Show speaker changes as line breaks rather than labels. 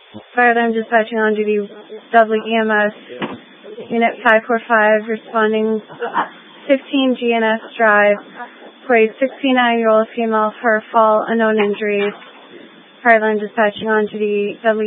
Fire alarm dispatching on duty, Dudley EMS, Unit 545, responding 15 GNS Drive for a 69-year-old female, her fall, unknown injuries. Fire alarm dispatching on duty, Dudley